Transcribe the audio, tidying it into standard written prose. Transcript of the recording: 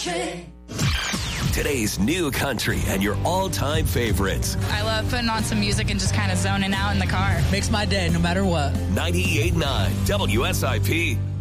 country. Today's new country and your all-time favorites. I love putting on some music and just kind of zoning out in the car. Makes my day no matter what. 98.9 WSIP.